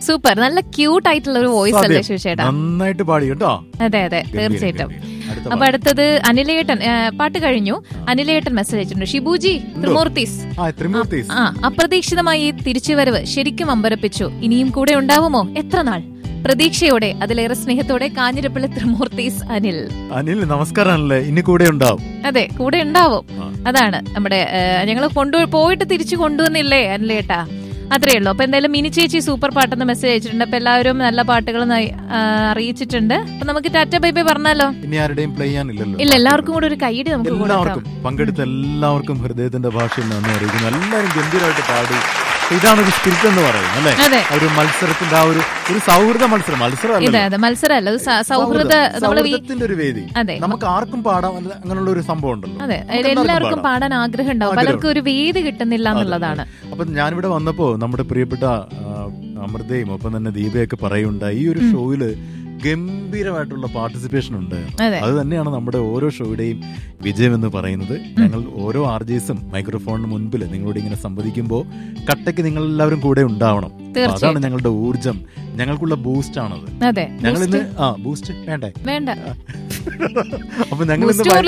Super, നല്ല cute ആയിട്ടുള്ള ഒരു വോയിസ് അല്ലേ ശിവചേട്ടാ? നന്നായിട്ട് പാടി കേട്ടോ. അതെ അതെ, തീർച്ചയായിട്ടും. അപ്പൊ അടുത്തത് അനിലേട്ടൻ. പാട്ട് കഴിഞ്ഞു. അനിലേട്ടൻ മെസ്സേജ് അയച്ചിട്ടുണ്ട്. ഷിബുജി ത്രിമൂർത്തീസ്, അപ്രതീക്ഷിതമായി തിരിച്ചുവരവ് ശരിക്കും അമ്പരപ്പിച്ചു. ഇനിയും കൂടെ ഉണ്ടാവുമോ? എത്ര നാൾ? പ്രതീക്ഷയോടെ, അതിലേറെ സ്നേഹത്തോടെ, കാഞ്ഞിരപ്പള്ളി ത്രിമൂർത്തീസ് അനിൽ. അനിൽ നമസ്കാരമല്ലേ, ഇനി കൂടെ ഉണ്ടാവും. അതെ, കൂടെ ഉണ്ടാവും. അതാണ് നമ്മുടെ ഞങ്ങൾ പോയിട്ട് തിരിച്ചു കൊണ്ടുവന്നില്ലേ അനിലേട്ടാ, അത്രേ ഉള്ളൂ. അപ്പൊ എന്തായാലും മിനി ചേച്ചി സൂപ്പർ പാട്ടെന്ന് മെസ്സേജ് അയച്ചിട്ടുണ്ട്. അപ്പൊ എല്ലാവരും നല്ല പാട്ടുകൾ അറിയിച്ചിട്ടുണ്ട്. അപ്പൊ നമുക്ക് ടാറ്റ ബൈ ബൈ പറഞ്ഞാലോ? ഇനി ആരുടെയും പ്ലേ ചെയ്യാനില്ലല്ലോ. ഇല്ല, എല്ലാവർക്കും കൂടെ ഒരു കൈയ്യടി നമുക്ക് എല്ലാവർക്കും പങ്കെടുത്ത എല്ലാവർക്കും ഹൃദയത്തിന്റെ ഭാഷയിൽ നന്ദി അറിയിക്കുന്നു. എല്ലാവരും ഗംഭീരമായിട്ട് പാടി. ഇതാണ് ഒരു സ്പിരിറ്റ് എന്ന് പറയുന്നത് അല്ലേ? ഒരു മത്സരത്തിന്റെ ആ ഒരു സൗഹൃദ മത്സരമല്ല, സൗഹൃദത്തിന്റെ ഒരു വേദി. നമുക്ക് ആർക്കും പാടാം അങ്ങനെയുള്ള ഒരു സംഭവം ഉണ്ടല്ലോ. അതെ, എല്ലാവർക്കും പാടാൻ ആഗ്രഹം ഉണ്ടാവും, പലർക്കും ഒരു വേദി കിട്ടുന്നില്ല എന്നുള്ളതാണ്. അപ്പൊ ഞാനിവിടെ വന്നപ്പോ നമ്മുടെ പ്രിയപ്പെട്ട അമൃതയും ഒപ്പം തന്നെ ദീപയൊക്കെ പറയുണ്ടായി, ഈ ഒരു ഷോയില് ഗംഭീരമായിട്ടുള്ള പാർട്ടിസിപ്പേഷൻ ഉണ്ട്. അത് തന്നെയാണ് നമ്മുടെ ഓരോ ഷോയുടെയും വിജയം എന്ന് പറയുന്നത്. ഞങ്ങൾ ഓരോ ആർജേസും മൈക്രോഫോണിന് മുൻപിൽ നിങ്ങളോട് ഇങ്ങനെ സംവദിക്കുമ്പോൾ കട്ടയ്ക്ക് നിങ്ങൾ എല്ലാവരും കൂടെ ഉണ്ടാവണം. അതാണ് ഞങ്ങളുടെ ഊർജം, ഞങ്ങൾക്കുള്ള ബൂസ്റ്റ് ആണത്. ഞങ്ങൾ ഇന്ന് ബൂസ്റ്റ് വേണ്ട അപ്പൊ ഞങ്ങൾ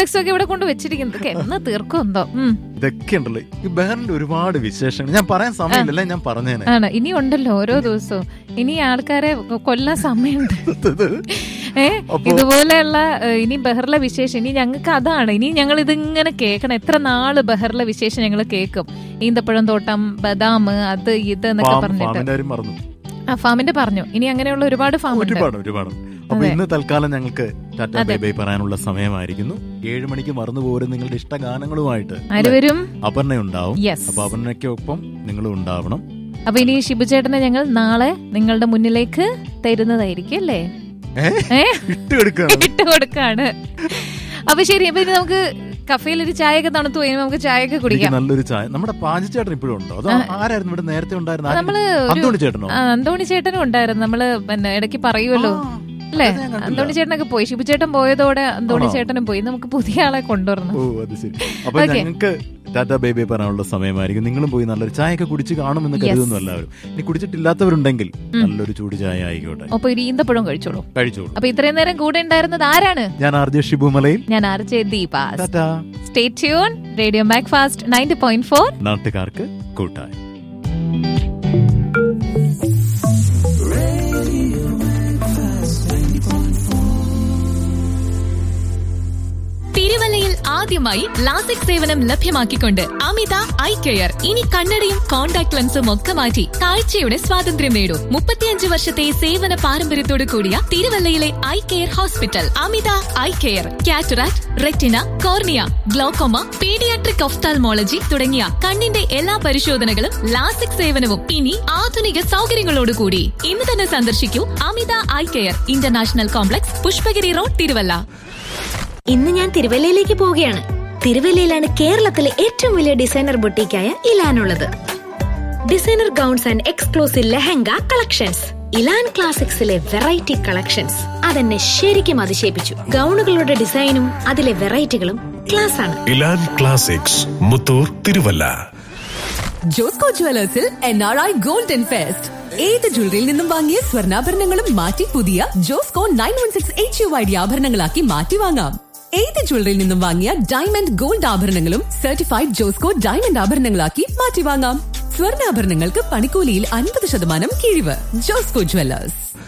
ഇതൊക്കെ ഉണ്ടല്ലോ. ഈ ബഹറിന്റെ ഒരുപാട് വിശേഷങ്ങൾ ഞാൻ പറയാൻ സമയമില്ല, ഞാൻ പറഞ്ഞേനെ. ഇനി ഉണ്ടല്ലോ ഓരോ ദിവസവും, ഇനി ആൾക്കാരെ കൊല്ലാൻ സമയമുണ്ട്. ഇതുപോലെയുള്ള ഇനി ബഹറിലെ വിശേഷം ഇനി ഞങ്ങൾക്ക് അതാണ്. ഇനി ഞങ്ങൾ ഇതിങ്ങനെ കേൾക്കണം. എത്ര നാള് ബഹറിലെ വിശേഷം ഞങ്ങൾ കേൾക്കും. ഈന്തപ്പഴം തോട്ടം, ബദാം, അത് ഇത് എന്നൊക്കെ പറഞ്ഞിട്ട് ഫാമിന്റെ പറഞ്ഞു. ഇനി അങ്ങനെയുള്ള ഒരുപാട് ഫാം ഒരുപാട്. അപ്പൊ ഇന്ന് തൽക്കാലം ഞങ്ങൾക്ക് ടാറ്റാ ബൈ ബൈ പറയാനുള്ള സമയമായിരിക്കുന്നു. 7 മണിക്ക് മറന്നു പോരും നിങ്ങളുടെ ഇഷ്ടഗാനങ്ങളുമായിട്ട് അപർണ ഉണ്ടാവും. അപ്പൊ അപർണയ്ക്കൊപ്പം നിങ്ങളും ഉണ്ടാവണം. അപ്പൊ ഇനി ഷിബുചേട്ടനെ ഞങ്ങൾ നാളെ നിങ്ങളുടെ മുന്നിലേക്ക് തരുന്നതായിരിക്കും അല്ലേ? ഇട്ടുകൊടുക്കാണ്. അപ്പൊ ശരി, അപ്പൊ ഇനി നമുക്ക് കഫേയിൽ ഒരു ചായയൊക്കെ തണുത്തു പോയി നമുക്ക് ചായയൊക്കെ കുടിക്കാം. നല്ലൊരു ചായ. നമ്മുടെ പാഞ്ചേട്ടൻ ഇപ്പോഴും ഉണ്ടോ? ആരായിരുന്നു ഇവിടെ നേരത്തെ ഉണ്ടായിരുന്നത്? അന്തോണി ചേട്ടനും ഉണ്ടായിരുന്നു. നമ്മള് പിന്നെ ഇടയ്ക്ക് പറയുമല്ലോ അല്ലേ? അന്തോണി ചേട്ടനൊക്കെ പോയി. ഷിബുചേട്ടൻ പോയതോടെ അന്തോണി ചേട്ടനും പോയി. നമുക്ക് പുതിയ ആളെ കൊണ്ടുവരണം. ഞങ്ങൾക്ക് ടാറ്റാ ബൈ ബൈ പറയാനുള്ള സമയമായിരിക്കും. നിങ്ങളും പോയി നല്ലൊരു ചായയൊക്കെ കുടിച്ച് കാണുമെന്ന് കരുതുന്നു എല്ലാവരും. ഇനി കുടിച്ചിട്ടില്ലാത്തവരുണ്ടെങ്കിൽ നല്ലൊരു ചൂട് ചായ ആയിക്കോട്ടെ. അപ്പൊ ഒരു ഈന്തപ്പഴം കഴിച്ചോളൂ. അപ്പൊ ഇത്രയും നേരം കൂടെ ഉണ്ടായിരുന്നത് ആരാണ്? ഞാൻ ആർ ജെ ഷിബു മലയിൽ. ഞാൻ R J Deepa. Stay tune. Radio breakfast 90.4 നാട്ടുകാർക്ക് കൂട്ടായി. തിരുവല്ലയിൽ ആദ്യമായി ലാസിക് സേവനം ലഭ്യമാക്കിക്കൊണ്ട് അമിത ഐ കെയർ. ഇനി കണ്ണടയും കോൺടാക്ട് ലെൻസും ഒക്കെ മാറ്റി കാഴ്ചയുടെ സ്വാതന്ത്ര്യം നേടൂ. 35 വർഷത്തെ സേവന പാരമ്പര്യത്തോടു കൂടിയ തിരുവല്ലയിലെ ഐ കെയർ ഹോസ്പിറ്റൽ അമിത eye care. Cataract, retina, cornea, glaucoma, paediatric ophthalmology തുടങ്ങിയ കണ്ണിന്റെ എല്ലാ പരിശോധനകളും ലാസിക് സേവനവും ഇനി ആധുനിക സൗകര്യങ്ങളോടുകൂടി. ഇന്ന് തന്നെ സന്ദർശിക്കൂ അമിത eye care, international complex, Pushpagiri road, Thiruvalla. ഇന്ന് ഞാൻ തിരുവല്ലയിലേക്ക് പോവുകയാണ്. തിരുവല്ലയിലാണ് കേരളത്തിലെ ഏറ്റവും വലിയ designer ബൊട്ടീക്കായ ഇലാനുള്ളത്. Designer gowns and exclusive lehenga collections. ഇലാൻ ക്ലാസിക്സിലെ variety collections അതെന്നെ ശരിക്കും അതിശയിപ്പിച്ചു. ഗൗണുകളുടെ ഡിസൈനും അതിലെ വെറൈറ്റികളും ക്ലാസ് ആണ്. ഇലാൻ classics, Muthoor, Thiruvalla. Josco ജുവലേഴ്സിൽ NRI golden fest. ഏത് ജ്വല്ലറിയിൽ നിന്നും വാങ്ങിയ സ്വർണ്ണാഭരണങ്ങളും മാറ്റി പുതിയ ജോസ്കോ 916 HUID ആഭരണങ്ങളാക്കി മാറ്റി വാങ്ങാം. ഏത് ജ്വല്ലറിയിൽ നിന്നും വാങ്ങിയ ഡയമണ്ട് ഗോൾഡ് ആഭരണങ്ങളും സർട്ടിഫൈഡ് ജോസ്കോ ഡയമണ്ട് ആഭരണങ്ങളാക്കി മാറ്റി വാങ്ങാം. സ്വർണ്ണാഭരണങ്ങൾക്ക് പണിക്കൂലിയിൽ 50% കിഴിവ്. ജോസ്കോ ജുവലേഴ്സ്.